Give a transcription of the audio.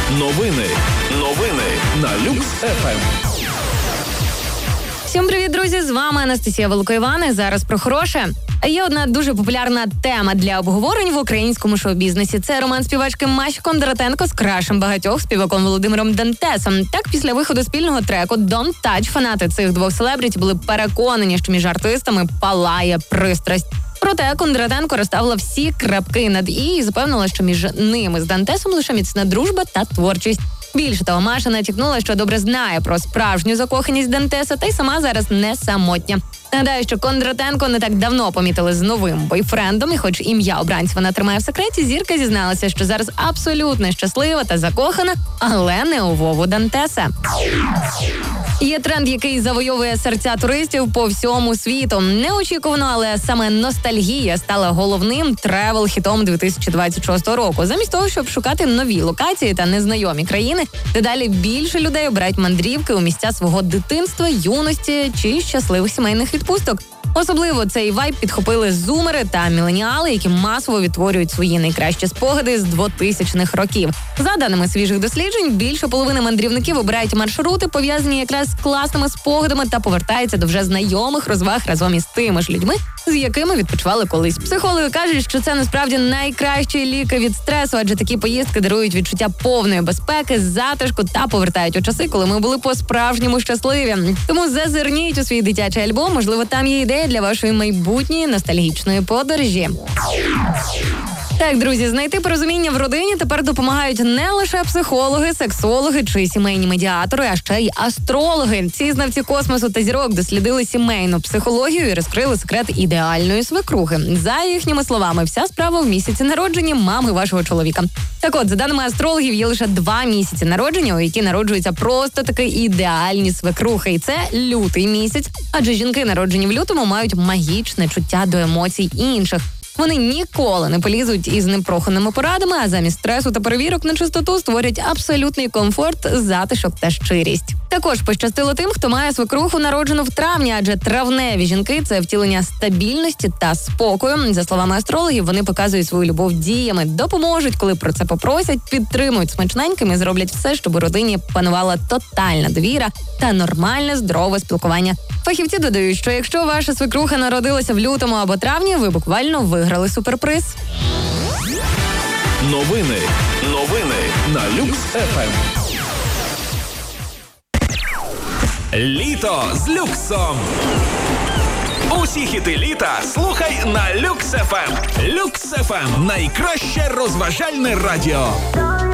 Новини на Люкс ФМ. Всім привіт, друзі! З вами Анастасія Волокоївана. Зараз про хороше. Є одна дуже популярна тема для обговорень в українському шоу-бізнесі. Це роман співачки Маші Кондратенко з крашем багатьох співаком Володимиром Дантесом. Так, після виходу спільного треку «Don't Touch» фанати цих двох селебріті були переконані, що між артистами палає пристрасть. Проте Кондратенко розставила всі крапки над «і» і запевнила, що між ними з Дантесом лише міцна дружба та творчість. Більше того, Маша натякнула, що добре знає про справжню закоханість Дантеса, та й сама зараз не самотня. Нагадаю, що Кондратенко не так давно помітили з новим бойфрендом, і хоч ім'я обранця вона тримає в секреті, зірка зізналася, що зараз абсолютно щаслива та закохана, але не у Вову Дантеса. Є тренд, який завойовує серця туристів по всьому світу. Неочікувано, але саме ностальгія стала головним тревел-хітом 2026 року. Замість того, щоб шукати нові локації та незнайомі країни, дедалі більше людей обирають мандрівки у місця свого дитинства, юності чи щасливих сімейних відпусток. Особливо цей вайб підхопили зумери та міленіали, які масово відтворюють свої найкращі спогади з 2000-х років. За даними свіжих досліджень, більше половини мандрівників обирають маршрути, пов'язані якраз з класними спогадами, та повертаються до вже знайомих розваг разом із тими ж людьми, з якими відпочивали колись. Психологи кажуть, що це насправді найкращі ліки від стресу, адже такі поїздки дарують відчуття повної безпеки, затишку та повертають у часи, коли ми були по-справжньому щасливі. Тому зазирніть у свій дитячий альбом, можливо, там є ідея для вашої майбутньої ностальгічної подорожі. Так, друзі, знайти порозуміння в родині тепер допомагають не лише психологи, сексологи чи сімейні медіатори, а ще й астрологи. Ці знавці космосу та зірок дослідили сімейну психологію і розкрили секрет ідеальної свекрухи. За їхніми словами, вся справа в місяці народження мами вашого чоловіка. Так от, за даними астрологів, є лише 2 місяці народження, у які народжуються просто таки ідеальні свекрухи. І це лютий місяць, адже жінки, народжені в лютому, мають магічне чуття до емоцій інших. Вони ніколи не полізуть із непроханими порадами, а замість стресу та перевірок на чистоту створять абсолютний комфорт, затишок та щирість. Також пощастило тим, хто має свекруху, народжену в травні, адже травневі жінки – це втілення стабільності та спокою. За словами астрологів, вони показують свою любов діями, допоможуть, коли про це попросять, підтримують смачненьким і зроблять все, щоб у родині панувала тотальна довіра та нормальне, здорове спілкування. Фахівці додають, що якщо ваша свекруха народилася в лютому або травні, ви буквально виграли суперприз. Новини на Люкс ФМ. Літо з люксом. Усі хіти літа слухай на Люкс ФМ. Люкс ФМ – найкраще розважальне радіо.